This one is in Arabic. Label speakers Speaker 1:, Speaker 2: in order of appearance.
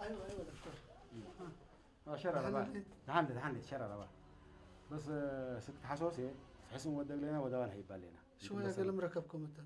Speaker 1: ايوه ايوه دكتور.
Speaker 2: شرع ربا تحندي شرع ربا بس ست حسوسي تحسهم ودق لنا ودوان هيبال لنا
Speaker 1: شويه قال مركبكم انت.